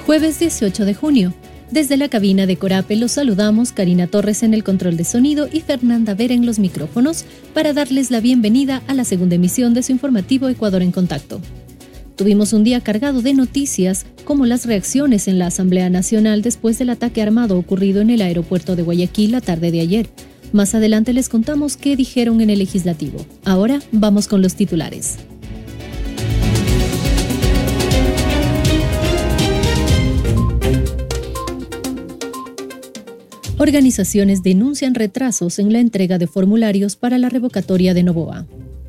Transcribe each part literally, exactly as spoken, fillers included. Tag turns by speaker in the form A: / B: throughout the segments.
A: Jueves dieciocho de junio. Desde la cabina de Corape los saludamos Karina Torres en el control de sonido y Fernanda Vera en los micrófonos para darles la bienvenida a la segunda emisión de su informativo Ecuador en Contacto. Tuvimos un día cargado de noticias como las reacciones en la Asamblea Nacional después del ataque armado ocurrido en el aeropuerto de Guayaquil la tarde de ayer. Más adelante les contamos qué dijeron en el legislativo. Ahora vamos con los titulares. Organizaciones denuncian retrasos en la entrega de formularios para la revocatoria de Noboa.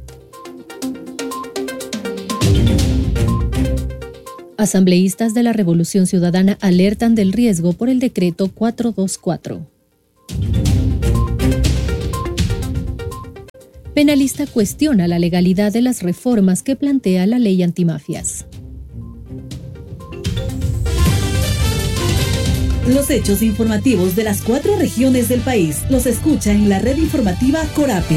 A: Asambleístas de la Revolución Ciudadana alertan del riesgo por el decreto cuatrocientos veinticuatro. Penalista cuestiona la legalidad de las reformas que plantea la ley antimafias.
B: Los hechos informativos de las cuatro regiones del país los escucha en la red informativa Corape.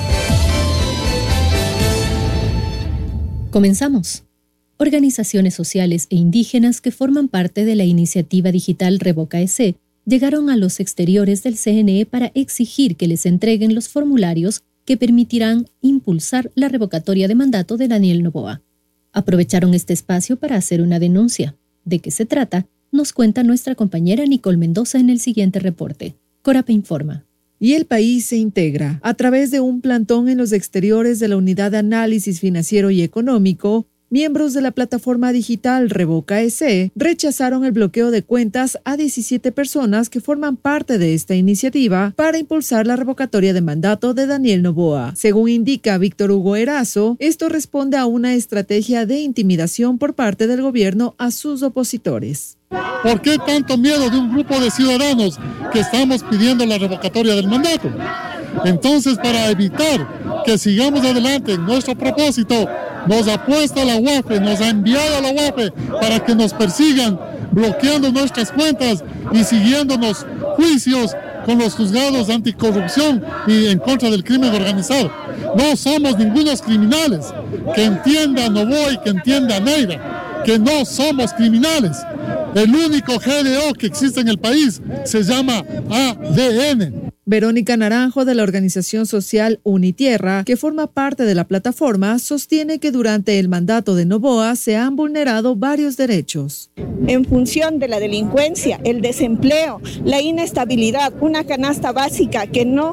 A: Comenzamos. Organizaciones sociales e indígenas que forman parte de la iniciativa digital Revoca E C llegaron a los exteriores del C N E para exigir que les entreguen los formularios que permitirán impulsar la revocatoria de mandato de Daniel Noboa. Aprovecharon este espacio para hacer una denuncia. ¿De qué se trata? Nos cuenta nuestra compañera Nicole Mendoza en el siguiente reporte. Corape informa.
C: Y el país se integra. A través de un plantón en los exteriores de la Unidad de Análisis Financiero y Económico, miembros de la plataforma digital Revoca E C rechazaron el bloqueo de cuentas a diecisiete personas que forman parte de esta iniciativa para impulsar la revocatoria de mandato de Daniel Noboa. Según indica Víctor Hugo Erazo, esto responde a una estrategia de intimidación por parte del gobierno a sus opositores.
D: ¿Por qué tanto miedo de un grupo de ciudadanos que estamos pidiendo la revocatoria del mandato? Entonces, para evitar que sigamos adelante en nuestro propósito, nos ha puesto la U A F E, nos ha enviado a la U A F E para que nos persigan, bloqueando nuestras cuentas y siguiéndonos juicios con los juzgados anticorrupción y en contra del crimen organizado. No somos ningunos criminales. Que entienda Noboa y que entienda Neira, que no somos criminales. El único G D O que existe en el país se llama A D N.
C: Verónica Naranjo, de la organización social Unitierra, que forma parte de la plataforma, sostiene que durante el mandato de Noboa se han vulnerado varios derechos.
E: En función de la delincuencia, el desempleo, la inestabilidad, una canasta básica que no,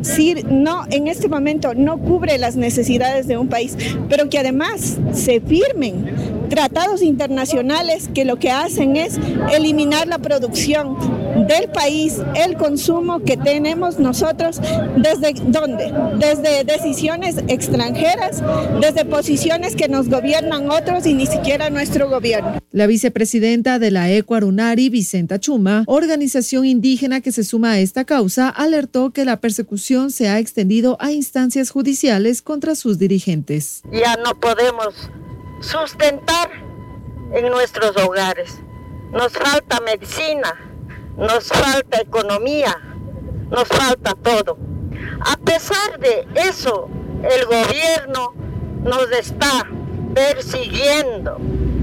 E: no en este momento no cubre las necesidades de un país, pero que además se firmen tratados internacionales que lo que hacen es eliminar la producción del país, el consumo que tenemos nosotros, ¿desde dónde? Desde decisiones extranjeras, desde posiciones que nos gobiernan otros y ni siquiera nuestro gobierno.
C: La vicepresidenta de la Ecuarunari, Vicenta Chuma, organización indígena que se suma a esta causa, alertó que la persecución se ha extendido a instancias judiciales contra sus dirigentes.
F: Ya no podemos sustentar en nuestros hogares. Nos falta medicina, nos falta economía, nos falta todo. A pesar de eso, el gobierno nos está persiguiendo,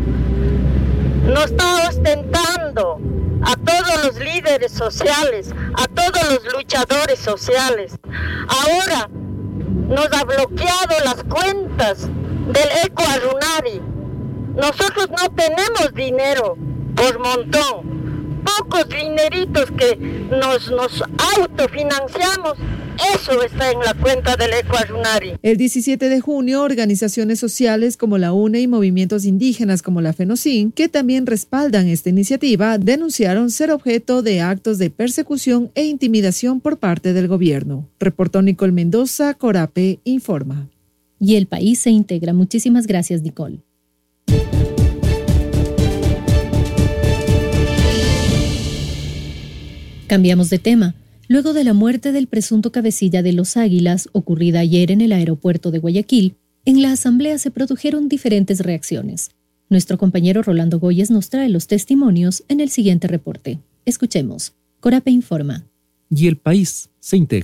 F: nos está ostentando a todos los líderes sociales, a todos los luchadores sociales. Ahora nos ha bloqueado las cuentas del Ecuarunari. Nosotros no tenemos dinero por montón, pocos dineritos que nos, nos autofinanciamos, eso está en la cuenta del Ecuarunari.
C: El diecisiete de junio, organizaciones sociales como la U N E y movimientos indígenas como la FENOCIN, que también respaldan esta iniciativa, denunciaron ser objeto de actos de persecución e intimidación por parte del gobierno. Reportó Nicole Mendoza, Corape informa.
A: Y el país se integra. Muchísimas gracias, Nicole. Cambiamos de tema. Luego de la muerte del presunto cabecilla de los Águilas, ocurrida ayer en el aeropuerto de Guayaquil, en la asamblea se produjeron diferentes reacciones. Nuestro compañero Rolando Goyes nos trae los testimonios en el siguiente reporte. Escuchemos. Corape informa.
G: Y el país se integra.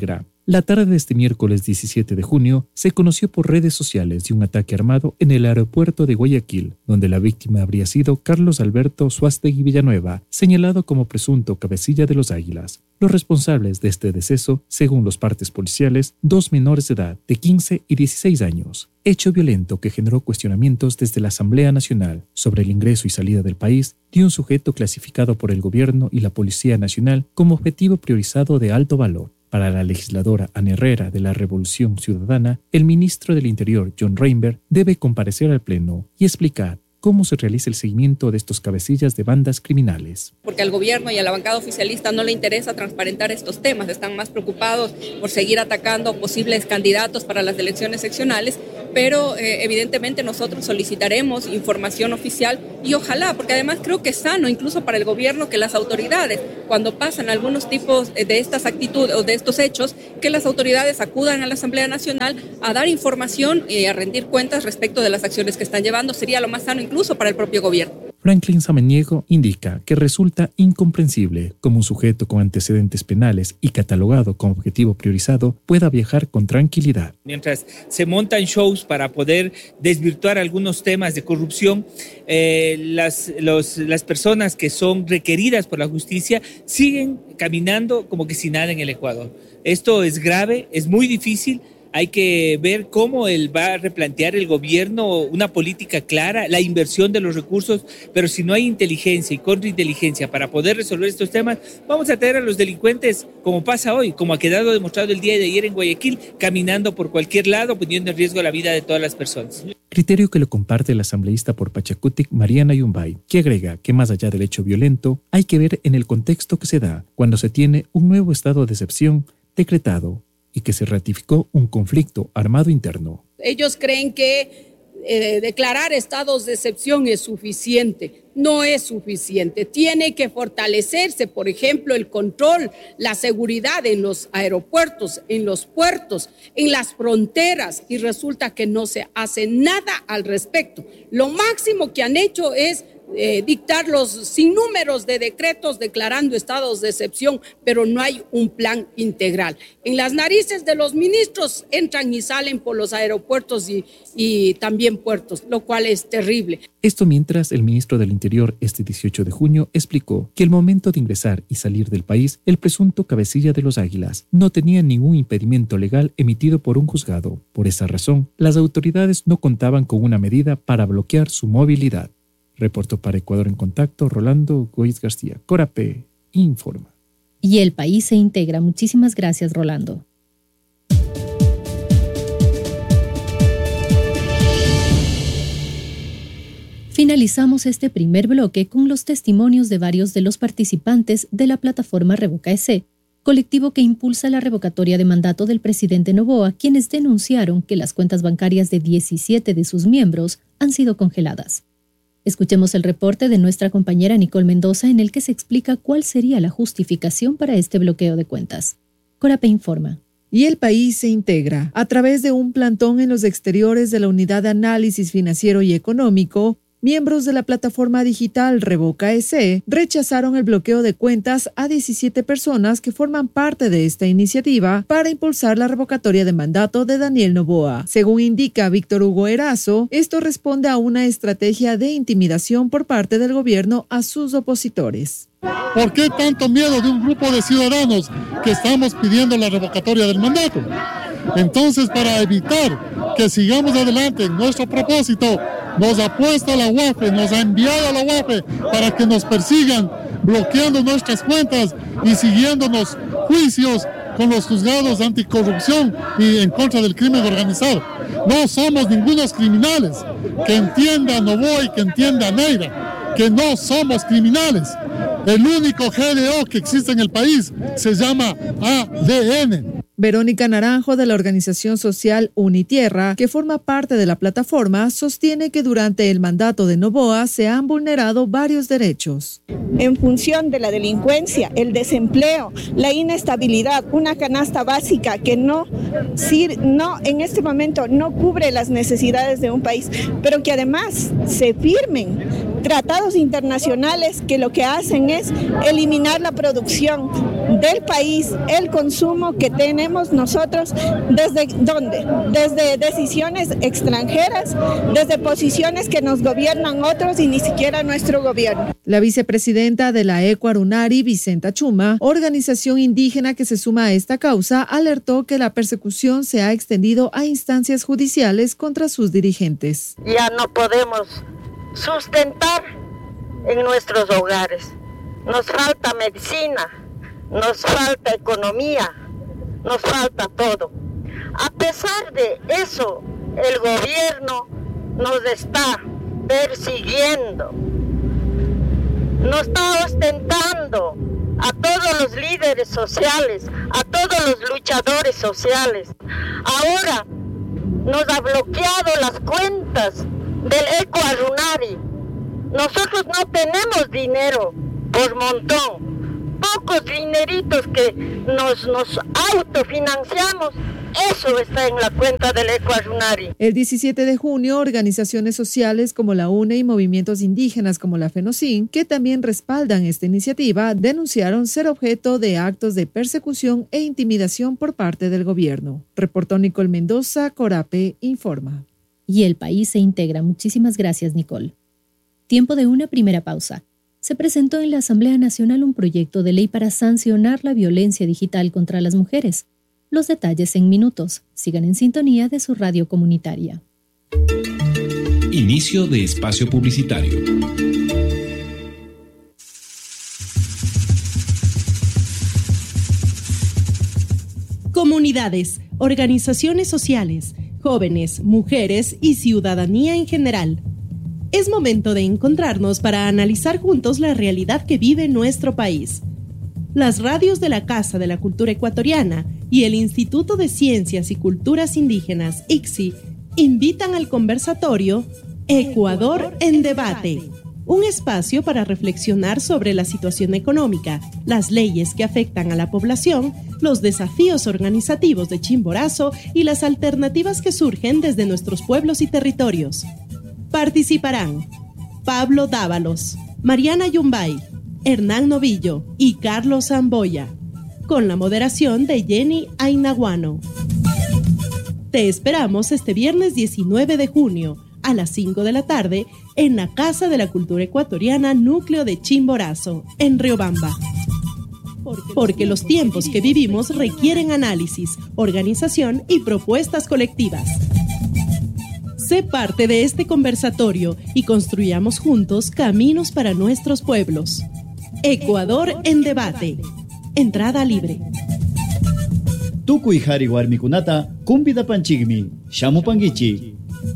G: La tarde de este miércoles diecisiete de junio se conoció por redes sociales de un ataque armado en el aeropuerto de Guayaquil, donde la víctima habría sido Carlos Alberto Suástegui Villanueva, señalado como presunto cabecilla de los Águilas. Los responsables de este deceso, según los partes policiales, dos menores de edad de quince y dieciséis años. Hecho violento que generó cuestionamientos desde la Asamblea Nacional sobre el ingreso y salida del país de un sujeto clasificado por el gobierno y la Policía Nacional como objetivo priorizado de alto valor. Para la legisladora Ana Herrera de la Revolución Ciudadana, el ministro del Interior, John Reinberg, debe comparecer al Pleno y explicar cómo se realiza el seguimiento de estos cabecillas de bandas criminales.
H: Porque al gobierno y a la bancada oficialista no le interesa transparentar estos temas, están más preocupados por seguir atacando posibles candidatos para las elecciones seccionales, pero eh, evidentemente nosotros solicitaremos información oficial y ojalá, porque además creo que es sano incluso para el gobierno que las autoridades, cuando pasan algunos tipos de estas actitudes o de estos hechos, que las autoridades acudan a la Asamblea Nacional a dar información y a rendir cuentas respecto de las acciones que están llevando, sería lo más sano incluso para el propio gobierno.
G: Franklin Samaniego indica que resulta incomprensible cómo un sujeto con antecedentes penales y catalogado como objetivo priorizado pueda viajar con tranquilidad.
I: Mientras se montan shows para poder desvirtuar algunos temas de corrupción, eh, las, los, las personas que son requeridas por la justicia siguen caminando como que sin nada en el Ecuador. Esto es grave, es muy difícil. Hay que ver cómo él va a replantear el gobierno una política clara, la inversión de los recursos, pero si no hay inteligencia y contrainteligencia para poder resolver estos temas, vamos a tener a los delincuentes, como pasa hoy, como ha quedado demostrado el día de ayer en Guayaquil, caminando por cualquier lado, poniendo en riesgo la vida de todas las personas.
G: Criterio que lo comparte la asambleísta por Pachacutic, Mariana Yumbay, que agrega que más allá del hecho violento, hay que ver en el contexto que se da cuando se tiene un nuevo estado de excepción decretado y que se ratificó un conflicto armado interno.
J: Ellos creen que eh, declarar estados de excepción es suficiente. No es suficiente. Tiene que fortalecerse, por ejemplo, el control, la seguridad en los aeropuertos, en los puertos, en las fronteras, y resulta que no se hace nada al respecto. Lo máximo que han hecho es Eh, dictar los sinnúmeros de decretos declarando estados de excepción, pero no hay un plan integral. En las narices de los ministros entran y salen por los aeropuertos y, y también puertos, lo cual es terrible.
G: Esto mientras el ministro del Interior este dieciocho de junio explicó que el momento de ingresar y salir del país, el presunto cabecilla de los Águilas no tenía ningún impedimento legal emitido por un juzgado. Por esa razón, las autoridades no contaban con una medida para bloquear su movilidad. Reportó para Ecuador en Contacto Rolando Goiz García. Corape informa.
A: Y el país se integra. Muchísimas gracias, Rolando. Finalizamos este primer bloque con los testimonios de varios de los participantes de la plataforma Revoca E C, colectivo que impulsa la revocatoria de mandato del presidente Noboa, quienes denunciaron que las cuentas bancarias de diecisiete de sus miembros han sido congeladas. Escuchemos el reporte de nuestra compañera Nicole Mendoza en el que se explica cuál sería la justificación para este bloqueo de cuentas. Corape informa.
C: Y el país se integra. A través de un plantón en los exteriores de la Unidad de Análisis Financiero y Económico, miembros de la plataforma digital Revoca E C rechazaron el bloqueo de cuentas a diecisiete personas que forman parte de esta iniciativa para impulsar la revocatoria de mandato de Daniel Noboa. Según indica Víctor Hugo Erazo, esto responde a una estrategia de intimidación por parte del gobierno a sus opositores.
D: ¿Por qué tanto miedo de un grupo de ciudadanos que estamos pidiendo la revocatoria del mandato? Entonces, para evitar que sigamos adelante en nuestro propósito, nos ha puesto la U A F E, nos ha enviado a la U A F E para que nos persigan, bloqueando nuestras cuentas y siguiéndonos juicios con los juzgados anticorrupción y en contra del crimen organizado. No somos ningunos criminales. Que entienda Noboa y que entienda Neira, que no somos criminales. El único G D O que existe en el país se llama A D N.
C: Verónica Naranjo, de la organización social Unitierra, que forma parte de la plataforma, sostiene que durante el mandato de Noboa se han vulnerado varios derechos.
E: En función de la delincuencia, el desempleo, la inestabilidad, una canasta básica que no, no en este momento no cubre las necesidades de un país, pero que además se firmen tratados internacionales que lo que hacen es eliminar la producción del país, el consumo que tenemos nosotros, ¿desde dónde? Desde decisiones extranjeras, desde posiciones que nos gobiernan otros y ni siquiera nuestro gobierno.
C: La vicepresidenta de la Ecuarunari, Vicenta Chuma, organización indígena que se suma a esta causa, alertó que la persecución se ha extendido a instancias judiciales contra sus dirigentes.
F: Ya no podemos sustentar en nuestros hogares. Nos falta medicina, nos falta economía, nos falta todo. A pesar de eso, el gobierno nos está persiguiendo, nos está ostentando a todos los líderes sociales, a todos los luchadores sociales. Ahora nos ha bloqueado las cuentas del Ecuarunari. Nosotros no tenemos dinero por montón, pocos dineritos que nos, nos autofinanciamos, eso está en la cuenta del Ecuarunari.
C: El diecisiete de junio, organizaciones sociales como la U N E y movimientos indígenas como la FENOCIN, que también respaldan esta iniciativa, denunciaron ser objeto de actos de persecución e intimidación por parte del gobierno. Reportó Nicole Mendoza, Corape Informa.
A: Y el país se integra. Muchísimas gracias, Nicole. Tiempo de una primera pausa. Se presentó en la Asamblea Nacional un proyecto de ley para sancionar la violencia digital contra las mujeres. Los detalles en minutos. Sigan en sintonía de su radio comunitaria.
K: Inicio de espacio publicitario.
L: Comunidades, organizaciones sociales, jóvenes, mujeres y ciudadanía en general. Es momento de encontrarnos para analizar juntos la realidad que vive nuestro país. Las radios de la Casa de la Cultura Ecuatoriana y el Instituto de Ciencias y Culturas Indígenas, I C S I, invitan al conversatorio Ecuador en Debate, un espacio para reflexionar sobre la situación económica, las leyes que afectan a la población, los desafíos organizativos de Chimborazo y las alternativas que surgen desde nuestros pueblos y territorios. Participarán Pablo Dávalos, Mariana Yumbay, Hernán Novillo y Carlos Zamboya, con la moderación de Jenny Ainaguano. Te esperamos este viernes diecinueve de junio a las cinco de la tarde en la Casa de la Cultura Ecuatoriana Núcleo de Chimborazo, en Riobamba. Porque los tiempos que vivimos requieren análisis, organización y propuestas colectivas. Sé parte de este conversatorio y construyamos juntos caminos para nuestros pueblos. Ecuador en Debate. Entrada libre.
M: Tukuy hari warmikunata kumpida panchigmi, shamu pangichi.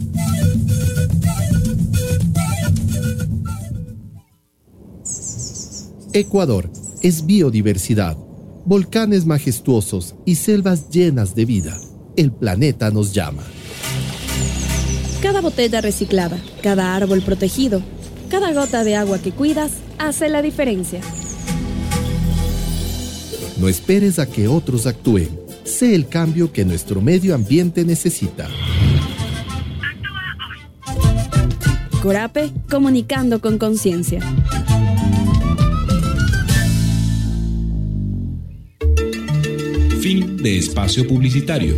N: Ecuador es biodiversidad, volcanes majestuosos y selvas llenas de vida. El planeta nos llama.
O: Cada botella reciclada, cada árbol protegido, cada gota de agua que cuidas hace la diferencia.
N: No esperes a que otros actúen. Sé el cambio que nuestro medio ambiente necesita.
O: Corape, comunicando con conciencia.
K: Fin de espacio publicitario.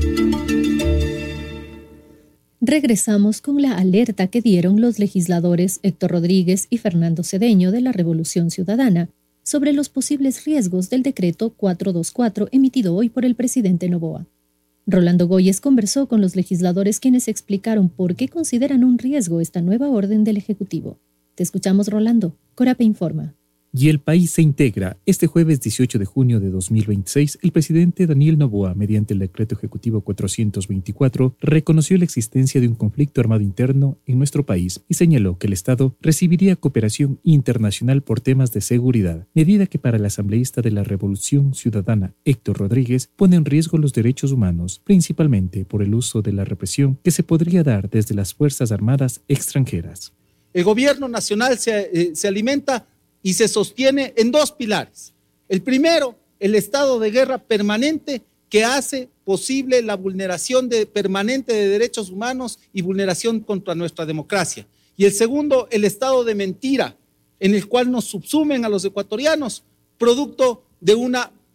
A: Regresamos con la alerta que dieron los legisladores Héctor Rodríguez y Fernando Cedeño de la Revolución Ciudadana sobre los posibles riesgos del decreto cuatrocientos veinticuatro emitido hoy por el presidente Noboa. Rolando Goyes conversó con los legisladores quienes explicaron por qué consideran un riesgo esta nueva orden del Ejecutivo. Te escuchamos, Rolando. Corape informa.
G: Y el país se integra. Este jueves dieciocho de junio de dos mil veintiséis, el presidente Daniel Noboa, mediante el decreto ejecutivo cuatrocientos veinticuatro, reconoció la existencia de un conflicto armado interno en nuestro país y señaló que el Estado recibiría cooperación internacional por temas de seguridad, medida que para el asambleísta de la Revolución Ciudadana, Héctor Rodríguez, pone en riesgo los derechos humanos, principalmente por el uso de la represión que se podría dar desde las Fuerzas Armadas extranjeras.
P: El gobierno nacional se, eh, se alimenta y se sostiene en dos pilares. El primero, el estado de guerra permanente que hace posible la vulneración de, permanente de derechos humanos y vulneración contra nuestra democracia. Y el segundo, el estado de mentira, en el cual nos subsumen a los ecuatorianos, producto de una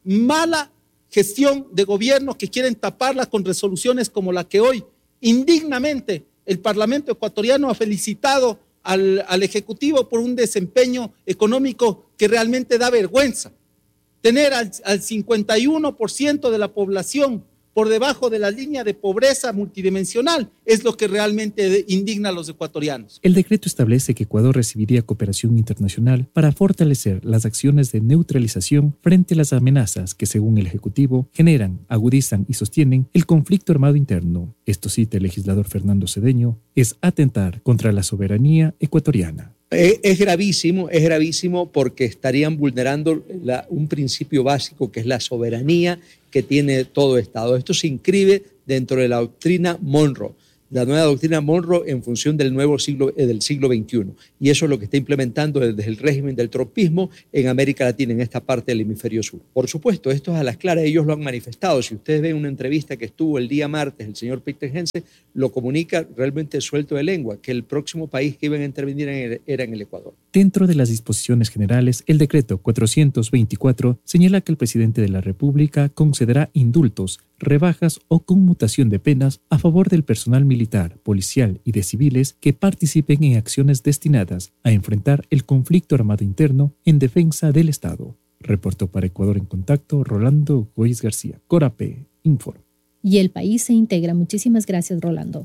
P: mala gestión de gobierno que quieren taparla con resoluciones como la que hoy indignamente el Parlamento ecuatoriano ha felicitado al, al Ejecutivo por un desempeño económico que realmente da vergüenza. Tener al, al cincuenta y uno por ciento de la población por debajo de la línea de pobreza multidimensional es lo que realmente indigna a los ecuatorianos.
G: El decreto establece que Ecuador recibiría cooperación internacional para fortalecer las acciones de neutralización frente a las amenazas que, según el Ejecutivo, generan, agudizan y sostienen el conflicto armado interno. Esto, cita el legislador Fernando Cedeño, es atentar contra la soberanía ecuatoriana.
Q: Es gravísimo, es gravísimo porque estarían vulnerando la, un principio básico que es la soberanía que tiene todo Estado. Esto se inscribe dentro de la doctrina Monroe, la nueva doctrina Monroe en función del nuevo siglo, eh, del siglo veintiuno. Y eso es lo que está implementando desde el régimen del trumpismo en América Latina, en esta parte del hemisferio sur. Por supuesto, esto es a las claras, ellos lo han manifestado. Si ustedes ven una entrevista que estuvo el día martes, el señor Peter Hense lo comunica realmente suelto de lengua, que el próximo país que iban a intervenir era en el Ecuador.
G: Dentro de las disposiciones generales, el decreto cuatrocientos veinticuatro señala que el presidente de la República concederá indultos, rebajas o conmutación de penas a favor del personal militar, policial y de civiles que participen en acciones destinadas a enfrentar el conflicto armado interno en defensa del Estado. Reportó para Ecuador en Contacto Rolando Goiz García. Corape informa.
A: Y el país se integra. Muchísimas gracias, Rolando.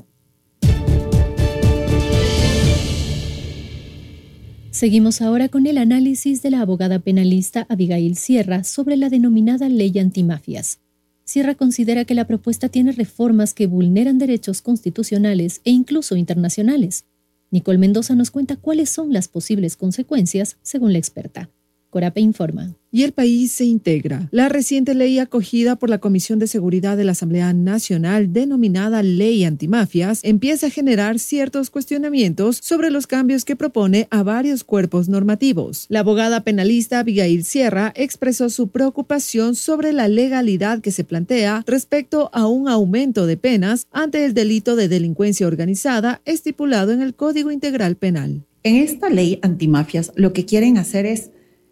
A: Seguimos ahora con el análisis de la abogada penalista Abigail Sierra sobre la denominada Ley Antimafias. Sierra considera que la propuesta tiene reformas que vulneran derechos constitucionales e incluso internacionales. Nicole Mendoza nos cuenta cuáles son las posibles consecuencias, según la experta. Corape informa.
C: Y el país se integra. La reciente ley acogida por la Comisión de Seguridad de la Asamblea Nacional, denominada Ley Antimafias, empieza a generar ciertos cuestionamientos sobre los cambios que propone a varios cuerpos normativos. La abogada penalista Abigail Sierra expresó su preocupación sobre la legalidad que se plantea respecto a un aumento de penas ante el delito de delincuencia organizada estipulado en el Código Integral Penal.
R: En esta ley antimafias, lo que quieren hacer es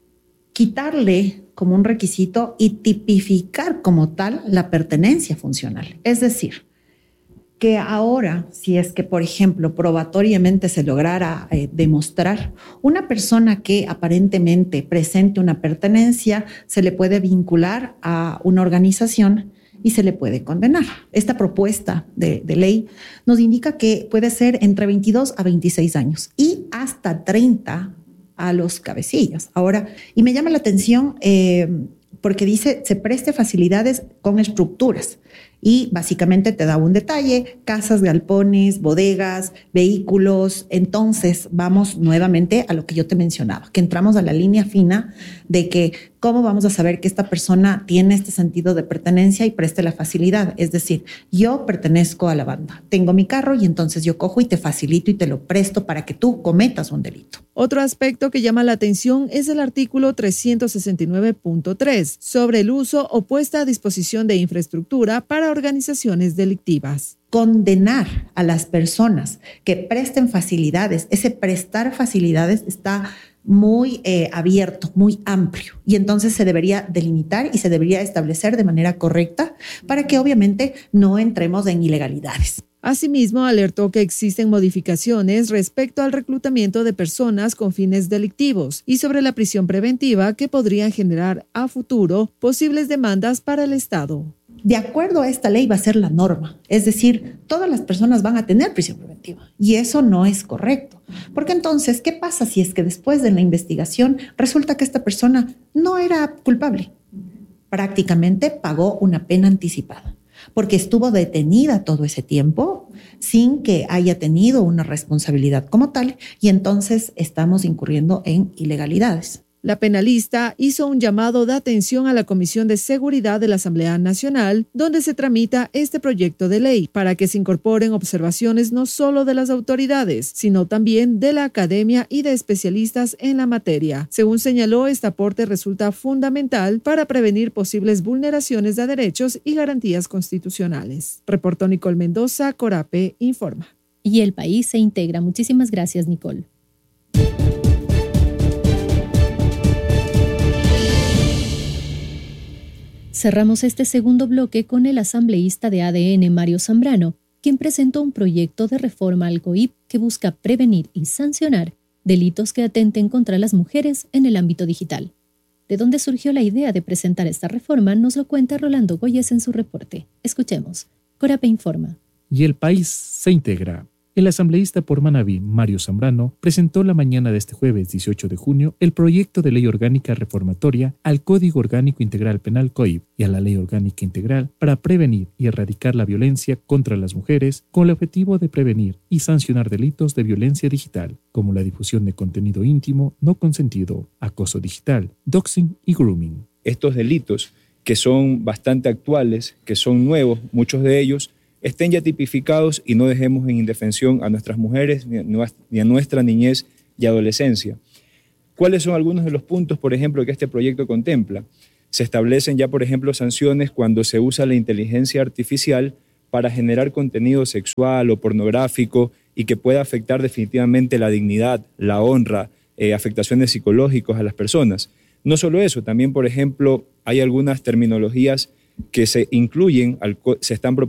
R: quitarle como un requisito y tipificar como tal la pertenencia funcional. Es decir, que ahora, si es que, por ejemplo, probatoriamente se lograra eh, demostrar una persona que aparentemente presente una pertenencia, se le puede vincular a una organización y se le puede condenar. Esta propuesta de, de ley nos indica que puede ser entre veintidós a veintiséis años y hasta treinta a los cabecillas. Ahora, y me llama la atención eh, porque dice se preste facilidades con estructuras y básicamente te da un detalle, casas, galpones, bodegas, vehículos. Entonces vamos nuevamente a lo que yo te mencionaba, que entramos a la línea fina de que cómo vamos a saber que esta persona tiene este sentido de pertenencia y preste la facilidad. Es decir, yo pertenezco a la banda, tengo mi carro y entonces yo cojo y te facilito y te lo presto para que tú cometas un delito.
C: Otro aspecto que llama la atención es el artículo trescientos sesenta y nueve punto tres sobre el uso o puesta a disposición de infraestructura para organizaciones delictivas.
R: Condenar a las personas que presten facilidades, ese prestar facilidades está muy eh, abierto, muy amplio, y entonces se debería delimitar y se debería establecer de manera correcta para que obviamente no entremos en ilegalidades.
C: Asimismo, alertó que existen modificaciones respecto al reclutamiento de personas con fines delictivos y sobre la prisión preventiva que podrían generar a futuro posibles demandas para el Estado.
R: De acuerdo a esta ley va a ser la norma, es decir, todas las personas van a tener prisión preventiva y eso no es correcto. Porque entonces, ¿qué pasa si es que después de la investigación resulta que esta persona no era culpable? Prácticamente pagó una pena anticipada, porque estuvo detenida todo ese tiempo sin que haya tenido una responsabilidad como tal y entonces estamos incurriendo en ilegalidades.
C: La penalista hizo un llamado de atención a la Comisión de Seguridad de la Asamblea Nacional, donde se tramita este proyecto de ley, para que se incorporen observaciones no solo de las autoridades, sino también de la academia y de especialistas en la materia. Según señaló, este aporte resulta fundamental para prevenir posibles vulneraciones de derechos y garantías constitucionales. Reportó Nicole Mendoza, Corape informa.
A: Y el país se integra. Muchísimas gracias, Nicole. Cerramos este segundo bloque con el asambleísta de A D N, Mario Zambrano, quien presentó un proyecto de reforma al C O I P que busca prevenir y sancionar delitos que atenten contra las mujeres en el ámbito digital. ¿De dónde surgió la idea de presentar esta reforma? Nos lo cuenta Rolando Goyes en su reporte. Escuchemos. Corape informa.
G: Y el país se integra. El asambleísta por Manabí, Mario Zambrano, presentó la mañana de este jueves dieciocho de junio el proyecto de ley orgánica reformatoria al Código Orgánico Integral Penal C O I P y a la Ley Orgánica Integral para prevenir y erradicar la violencia contra las mujeres con el objetivo de prevenir y sancionar delitos de violencia digital, como la difusión de contenido íntimo no consentido, acoso digital, doxing y grooming.
S: Estos delitos, que son bastante actuales, que son nuevos, muchos de ellos, estén ya tipificados y no dejemos en indefensión a nuestras mujeres ni a nuestra niñez y adolescencia. ¿Cuáles son algunos de los puntos, por ejemplo, que este proyecto contempla? Se establecen ya, por ejemplo, sanciones cuando se usa la inteligencia artificial para generar contenido sexual o pornográfico y que pueda afectar definitivamente la dignidad, la honra, eh, afectaciones psicológicas a las personas. No solo eso, también, por ejemplo, hay algunas terminologías que se incluyen, al, se están